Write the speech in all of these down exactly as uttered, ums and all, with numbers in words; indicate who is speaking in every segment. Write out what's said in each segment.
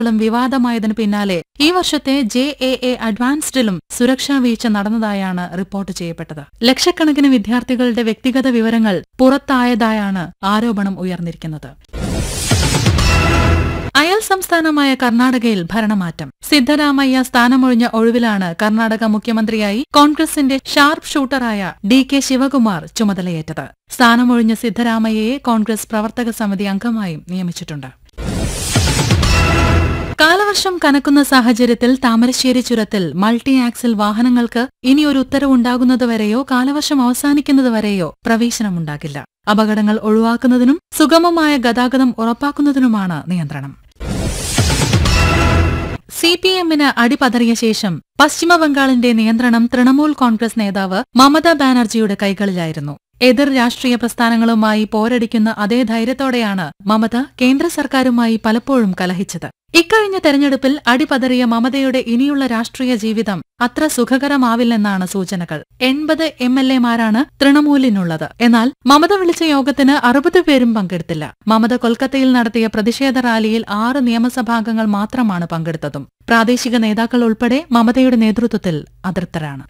Speaker 1: ും വിവാദമായതിനു പിന്നാലെ ഈ വർഷത്തെ ജെ എ എ അഡ്വാൻസ്ഡിലും സുരക്ഷാ വീഴ്ച നടന്നതായാണ് റിപ്പോർട്ട് ചെയ്യപ്പെട്ടത്. ലക്ഷക്കണക്കിന് വിദ്യാർത്ഥികളുടെ വ്യക്തിഗത വിവരങ്ങൾ പുറത്തായതായാണ് ആരോപണം ഉയർന്നിരിക്കുന്നത്. അയൽ സംസ്ഥാനമായ കർണാടകയിൽ ഭരണമാറ്റം. സിദ്ധരാമയ്യ സ്ഥാനമൊഴിഞ്ഞ ഒഴിവിലാണ് കർണാടക മുഖ്യമന്ത്രിയായി കോൺഗ്രസിന്റെ sharp ഷൂട്ടറായ D K Shivakumar ചുമതലയേറ്റത്. സ്ഥാനമൊഴിഞ്ഞ സിദ്ധരാമയ്യയെ Congress പ്രവർത്തക സമിതി അംഗമായും നിയമിച്ചിട്ടുണ്ട്. കാലവർഷം കനക്കുന്ന സാഹചര്യത്തിൽ താമരശ്ശേരി ചുരത്തിൽ മൾട്ടി ആക്സിൽ വാഹനങ്ങൾക്ക് ഇനിയൊരു ഉത്തരവുണ്ടാകുന്നതുവരെയോ കാലവർഷം അവസാനിക്കുന്നതുവരെയോ പ്രവേശനമുണ്ടാകില്ല. അപകടങ്ങൾ ഒഴിവാക്കുന്നതിനും സുഗമമായ ഗതാഗതം ഉറപ്പാക്കുന്നതിനുമാണ് നിയന്ത്രണം. സി പി എമ്മിന് അടിപതറിയ ശേഷം പശ്ചിമബംഗാളിന്റെ നിയന്ത്രണം തൃണമൂൽ കോൺഗ്രസ് നേതാവ് മമതാ ബാനർജിയുടെ കൈകളിലായിരുന്നു. എതിർ രാഷ്ട്രീയ പ്രസ്ഥാനങ്ങളുമായി പോരടിക്കുന്ന അതേ ധൈര്യത്തോടെയാണ് മമത കേന്ദ്ര സർക്കാരുമായി പലപ്പോഴും കലഹിച്ചത്. ഇക്കഴിഞ്ഞ തെരഞ്ഞെടുപ്പിൽ അടിപതറിയ മമതയുടെ ഇനിയുള്ള രാഷ്ട്രീയ ജീവിതം അത്ര സുഖകരമാവില്ലെന്നാണ് സൂചനകൾ. എൺപത് എം എൽ എമാരാണ് തൃണമൂലിനുള്ളത്. എന്നാൽ മമത വിളിച്ച യോഗത്തിന് അറുപത് പേരും പങ്കെടുത്തില്ല. മമത കൊൽക്കത്തയിൽ നടത്തിയ പ്രതിഷേധ റാലിയിൽ ആറ് നിയമസഭാംഗങ്ങൾ മാത്രമാണ് പങ്കെടുത്തതും. പ്രാദേശിക നേതാക്കൾ ഉൾപ്പെടെ മമതയുടെ നേതൃത്വത്തിൽ അതൃപ്തരാണ്.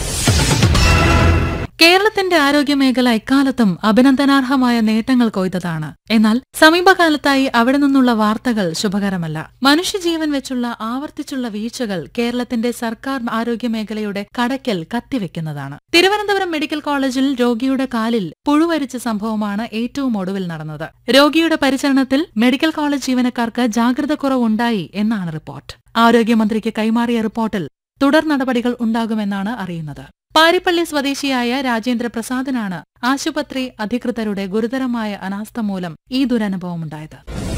Speaker 1: കേരളത്തിന്റെ ആരോഗ്യമേഖല എക്കാലത്തും അഭിനന്ദനാർഹമായ നേട്ടങ്ങൾ കൊയ്തതാണ്. എന്നാൽ സമീപകാലത്തായി അവിടെ നിന്നുള്ള വാർത്തകൾ ശുഭകരമല്ല. മനുഷ്യജീവൻ വെച്ചുള്ള ആവർത്തിച്ചുള്ള വീഴ്ചകൾ കേരളത്തിന്റെ സർക്കാർ ആരോഗ്യമേഖലയുടെ കടയ്ക്കൽ കത്തിവെക്കുന്നതാണ്. തിരുവനന്തപുരം മെഡിക്കൽ കോളേജിൽ രോഗിയുടെ കാലിൽ പുഴുവരിച്ച സംഭവമാണ് ഏറ്റവും ഒടുവിൽ നടന്നത്. രോഗിയുടെ പരിചരണത്തിൽ മെഡിക്കൽ കോളേജ് ജീവനക്കാർക്ക് ജാഗ്രത കുറവുണ്ടായി എന്നാണ് റിപ്പോർട്ട്. ആരോഗ്യമന്ത്രിക്ക് കൈമാറിയ റിപ്പോർട്ടിൽ തുടർ നടപടികൾ ഉണ്ടാകുമെന്നാണ് അറിയുന്നത്. പാരിപ്പള്ളി സ്വദേശിയായ രാജേന്ദ്ര പ്രസാദിനാണ് ആശുപത്രി അധികൃതരുടെ ഗുരുതരമായ അനാസ്ഥ മൂലം ഈ ദുരനുഭവമുണ്ടായത്.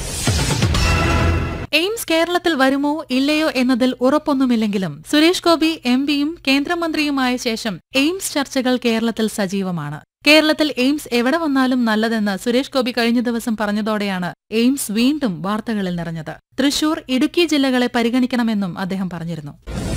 Speaker 1: എയിംസ് കേരളത്തിൽ വരുമോ ഇല്ലയോ എന്നതിൽ ഉറപ്പൊന്നുമില്ലെങ്കിലും സുരേഷ് ഗോപി എം പിയും കേന്ദ്രമന്ത്രിയുമായ ശേഷം എയിംസ് ചർച്ചകൾ കേരളത്തിൽ സജീവമാണ്. കേരളത്തിൽ എയിംസ് എവിടെ വന്നാലും നല്ലതെന്ന് സുരേഷ് ഗോപി കഴിഞ്ഞ ദിവസം പറഞ്ഞതോടെയാണ് എയിംസ് വീണ്ടും വാർത്തകളിൽ നിറഞ്ഞത്. തൃശൂർ, ഇടുക്കി ജില്ലകളെ പരിഗണിക്കണമെന്നും അദ്ദേഹം പറഞ്ഞിരുന്നു.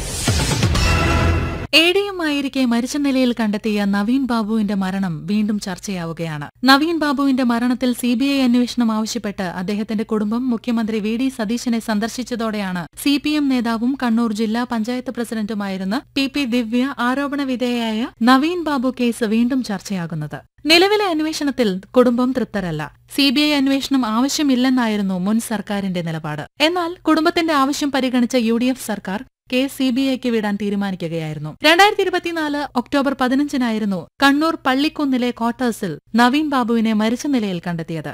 Speaker 1: എഡിയുമായിരിക്കെ മരിച്ച നിലയിൽ കണ്ടെത്തിയ നവീൻ ബാബുവിന്റെ മരണം വീണ്ടും ചർച്ചയാവുകയാണ്. നവീൻ ബാബുവിന്റെ മരണത്തിൽ സിബിഐ അന്വേഷണം ആവശ്യപ്പെട്ട് അദ്ദേഹത്തിന്റെ കുടുംബം മുഖ്യമന്ത്രി വി ഡി സതീശനെ സന്ദർശിച്ചതോടെയാണ് സി പി എം നേതാവും കണ്ണൂർ ജില്ലാ പഞ്ചായത്ത് പ്രസിഡന്റുമായിരുന്ന പി പി ദിവ്യ ആരോപണ വിധേയയായ നവീൻ ബാബു കേസ് വീണ്ടും ചർച്ചയാകുന്നത്. നിലവിലെ അന്വേഷണത്തിൽ കുടുംബം തൃപ്തരല്ല. സിബിഐ അന്വേഷണം ആവശ്യമില്ലെന്നായിരുന്നു മുൻ സർക്കാരിന്റെ നിലപാട്. എന്നാൽ കുടുംബത്തിന്റെ ആവശ്യം പരിഗണിച്ച യു ഡി എഫ് സർക്കാർ കേസ് സിബിഐക്ക് വിടാൻ തീരുമാനിക്കുകയായിരുന്നു. രണ്ടായിരത്തി ഇരുപത്തിനാല് ഒക്ടോബർ പതിനഞ്ചിനായിരുന്നു കണ്ണൂർ പള്ളിക്കുന്നിലെ ക്വാർട്ടേഴ്സിൽ നവീൻ ബാബുവിനെ മരിച്ച നിലയിൽ കണ്ടെത്തിയത്.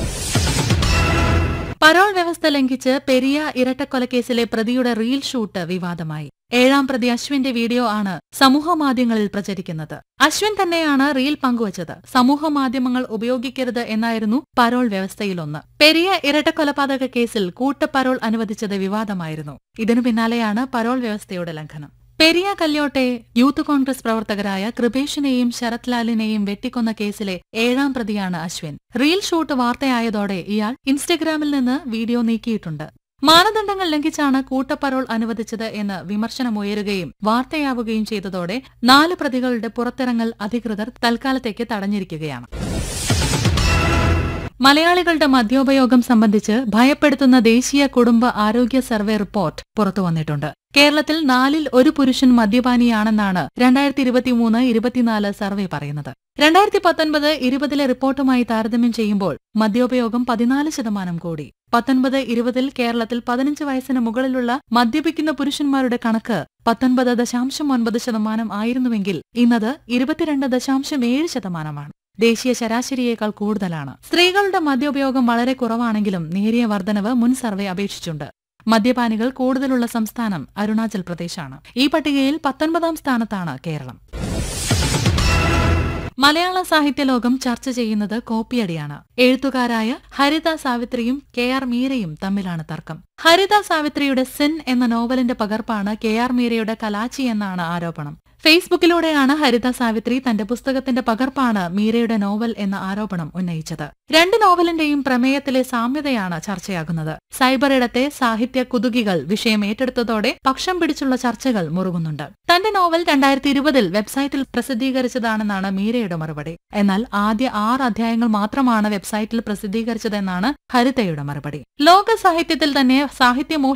Speaker 1: പരോൾ വ്യവസ്ഥ ലംഘിച്ച് പെരിയ ഇരട്ടക്കൊലക്കേസിലെ പ്രതിയുടെ റീൽ ഷൂട്ട് വിവാദമായി. ഏഴാം പ്രതി അശ്വിന്റെ വീഡിയോ ആണ് സമൂഹമാധ്യമങ്ങളിൽ പ്രചരിക്കുന്നത്. അശ്വിൻ തന്നെയാണ് റീൽ പങ്കുവച്ചത്. സമൂഹമാധ്യമങ്ങൾ ഉപയോഗിക്കരുത് എന്നായിരുന്നു പരോൾ വ്യവസ്ഥയിലൊന്ന്. പെരിയ ഇരട്ടക്കൊലപാതക കേസിൽ കൂട്ടപ്പരോൾ അനുവദിച്ചത് വിവാദമായിരുന്നു. ഇതിനു പിന്നാലെയാണ് പരോൾ വ്യവസ്ഥയുടെ ലംഘനം. പെരിയ കല്യോട്ടെ യൂത്ത് കോൺഗ്രസ് പ്രവർത്തകരായ കൃപേഷിനെയും ശരത് ലാലിനെയും വെട്ടിക്കൊന്ന കേസിലെ ഏഴാം പ്രതിയാണ് അശ്വിൻ. റീൽ ഷൂട്ട് വാർത്തയായതോടെ ഇയാൾ ഇൻസ്റ്റഗ്രാമിൽ നിന്ന് വീഡിയോ നീക്കിയിട്ടുണ്ട്. മാനദണ്ഡങ്ങൾ ലംഘിച്ചാണ് കൂട്ടപ്പരോൾ അനുവദിച്ചത് എന്ന് വിമർശനമുയരുകയും വാർത്തയാവുകയും ചെയ്തതോടെ നാല് പ്രതികളുടെ പുറത്തിറങ്ങൽ അധികൃതർ തൽക്കാലത്തേക്ക് തടഞ്ഞിരിക്കുകയാണ്. മലയാളികളുടെ മദ്യോപയോഗം സംബന്ധിച്ച് ഭയപ്പെടുത്തുന്ന ദേശീയ കുടുംബ ആരോഗ്യ സർവേ റിപ്പോർട്ട് പുറത്തുവന്നിട്ടുണ്ട്. കേരളത്തിൽ നാലിൽ ഒരു പുരുഷൻ മദ്യപാനിയാണെന്നാണ് രണ്ടായിരത്തി ഇരുപത്തിമൂന്ന് ഇരുപത്തിനാല് സർവേ പറയുന്നത്. രണ്ടായിരത്തി പത്തൊൻപത് ഇരുപതിലെ റിപ്പോർട്ടുമായി താരതമ്യം ചെയ്യുമ്പോൾ മദ്യോപയോഗം പതിനാല് ശതമാനം കൂടി. പത്തൊൻപത് ഇരുപതിൽ കേരളത്തിൽ പതിനഞ്ച് വയസ്സിന് മുകളിലുള്ള മദ്യപിക്കുന്ന പുരുഷന്മാരുടെ കണക്ക് പത്തൊൻപത് ദശാംശം ഒൻപത് ശതമാനം ആയിരുന്നുവെങ്കിൽ ഇന്നത് ഇരുപത്തിരണ്ട് ദശാംശം ഏഴ് ശതമാനമാണ്. ദേശീയ ശരാശരിയേക്കാൾ കൂടുതലാണ്. സ്ത്രീകളുടെ മദ്യോപയോഗം വളരെ കുറവാണെങ്കിലും നേരിയ വർധനവ് മുൻ സർവേ അപേക്ഷിച്ചുണ്ട്. മദ്യപാനികൾ കൂടുതലുള്ള സംസ്ഥാനം അരുണാചൽ പ്രദേശാണ്. ഈ പട്ടികയിൽ പത്തൊൻപതാം സ്ഥാനത്താണ് കേരളം. മലയാള സാഹിത്യലോകം ചർച്ച ചെയ്യുന്നത് കോപ്പിയടിയാണ്. എഴുത്തുകാരായ ഹരിത സാവിത്രിയും കെ ആർ മീരയും തമ്മിലാണ് തർക്കം. ഹരിത സാവിത്രിയുടെ സിൻ എന്ന നോവലിന്റെ പകർപ്പാണ് കെ ആർ മീരയുടെ കലാച്ചി എന്നാണ് ആരോപണം. ഫേസ്ബുക്കിലൂടെയാണ് ഹരിത സാവിത്രി തന്റെ പുസ്തകത്തിന്റെ പകർപ്പാണ് മീരയുടെ നോവൽ എന്ന ആരോപണം ഉന്നയിച്ചത്. രണ്ട് നോവലിന്റെയും പ്രമേയത്തിലെ സാമ്യതയാണ് ചർച്ചയാകുന്നത്. സൈബർ ഇടത്തെ സാഹിത്യ കുതുകികൾ വിഷയം ഏറ്റെടുത്തതോടെ പക്ഷം പിടിച്ചുള്ള ചർച്ചകൾ മുറുകുന്നുണ്ട്. തന്റെ നോവൽ രണ്ടായിരത്തി ഇരുപതിൽ വെബ്സൈറ്റിൽ പ്രസിദ്ധീകരിച്ചതാണെന്നാണ് മീരയുടെ മറുപടി. എന്നാൽ ആദ്യ ആറ് അധ്യായങ്ങൾ മാത്രമാണ് വെബ്സൈറ്റിൽ പ്രസിദ്ധീകരിച്ചതെന്നാണ് ഹരിതയുടെ മറുപടി. ലോക സാഹിത്യത്തിൽ തന്നെ സാഹിത്യമോ